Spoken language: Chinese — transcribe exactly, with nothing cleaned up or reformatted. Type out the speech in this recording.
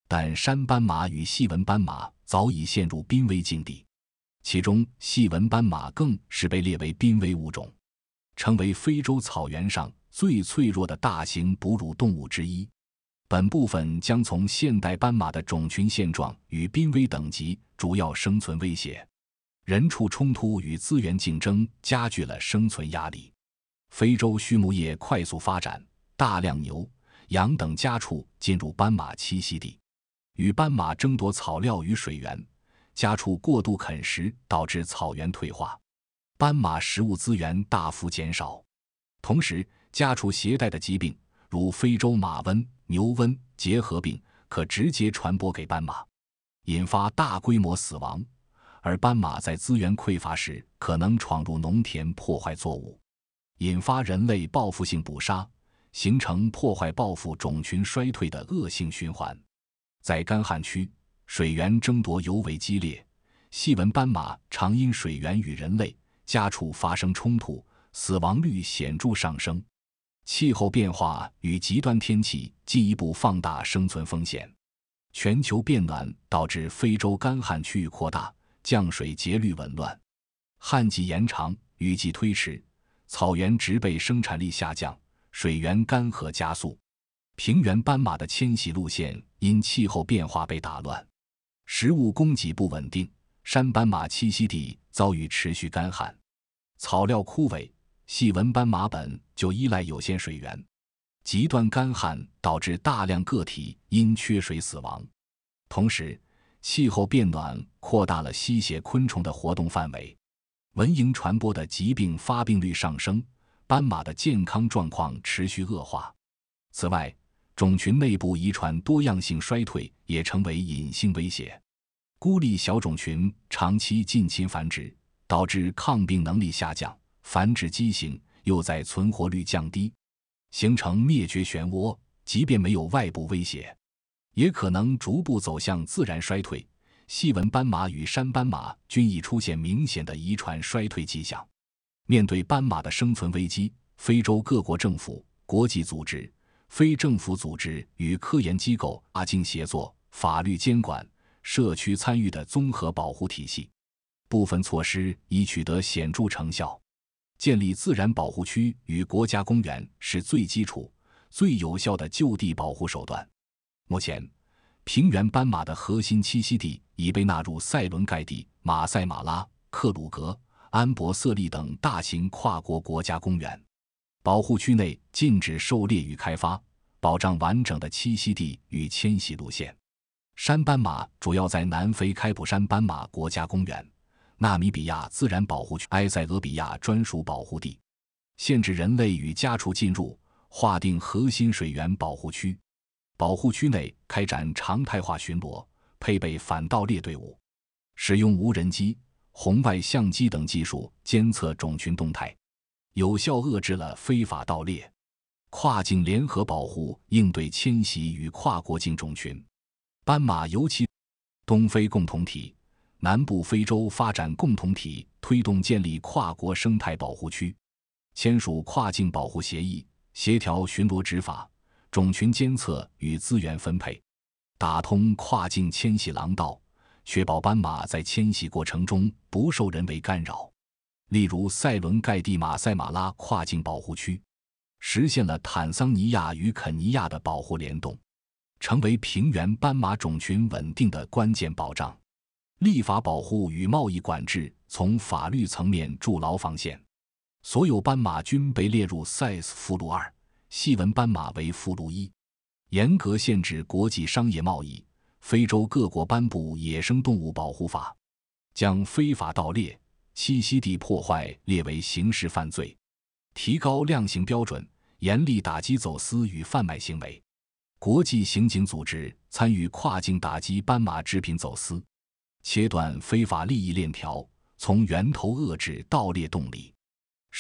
但山斑马与细纹斑马早已陷入濒危境地，其中细纹斑马更是被列为濒危物种，成为非洲草原上最脆弱的大型哺乳动物之一。本部分将从现代斑马的种群现状与濒危等级、主要生存威胁、人畜冲突与资源竞争加剧了生存压力。非洲畜牧业快速发展，大量牛、羊等家畜进入斑马栖息地，与斑马争夺草料与水源，家畜过度啃食导致草原退化，斑马食物资源大幅减少。同时，家畜携带的疾病，如非洲马瘟、牛瘟结核病，可直接传播给斑马，引发大规模死亡。而斑马在资源匮乏时，可能闯入农田破坏作物，引发人类报复性捕杀，形成破坏报复种群衰退的恶性循环。在干旱区，水源争夺尤为激烈，细纹斑马常因水源与人类、家畜发生冲突，死亡率显著上升。气候变化与极端天气进一步放大生存风险。全球变暖导致非洲干旱区域扩大，降水节律紊乱，旱季延长，雨季推迟，草原植被生产力下降，水源干涸加速。平原斑马的迁徙路线因气候变化被打乱，食物供给不稳定，山斑马栖息地遭遇持续干旱，草料枯萎。细纹斑马本就依赖有限水源，极端干旱导致大量个体因缺水死亡。同时，气候变暖扩大了吸血昆虫的活动范围，蚊蝇传播的疾病发病率上升，斑马的健康状况持续恶化。此外，种群内部遗传多样性衰退也成为隐性威胁。孤立小种群长期近亲繁殖，导致抗病能力下降，繁殖畸形又在存活率降低，形成灭绝漩涡。即便没有外部威胁，也可能逐步走向自然衰退。细纹斑马与山斑马均已出现明显的遗传衰退迹象。面对斑马的生存危机，非洲各国政府、国际组织、非政府组织与科研机构阿经协作，法律监管、社区参与的综合保护体系，部分措施已取得显著成效。建立自然保护区与国家公园是最基础、最有效的就地保护手段。目前，平原斑马的核心栖息地已被纳入塞伦盖蒂、马赛马拉、克鲁格、安博瑟利等大型跨国国家公园。保护区内禁止狩猎与开发，保障完整的栖息地与迁徙路线。山斑马主要在南非开普山斑马国家公园、纳米比亚自然保护区、埃塞俄比亚专属保护地，限制人类与家畜进入，划定核心水源保护区。保护区内开展常态化巡逻，配备反盗猎队伍，使用无人机、红外相机等技术监测种群动态，有效遏制了非法盗猎。跨境联合保护应对迁徙与跨国境种群。斑马尤其东非共同体、南部非洲发展共同体推动建立跨国生态保护区，签署跨境保护协议，协调巡逻执法、种群监测与资源分配，打通跨境迁徙廊道，确保斑马在迁徙过程中不受人为干扰。例如塞伦盖蒂马赛马拉跨境保护区，实现了坦桑尼亚与肯尼亚的保护联动，成为平原斑马种群稳定的关键保障。立法保护与贸易管制从法律层面筑牢防线，所有斑马均被列入 C I S 附录二，细纹斑马为附录一，严格限制国际商业贸易。非洲各国颁布野生动物保护法，将非法盗猎、栖息地破坏列为刑事犯罪，提高量刑标准，严厉打击走私与贩卖行为。国际刑警组织参与跨境打击斑马制品走私，切断非法利益链条，从源头遏制盗猎动力。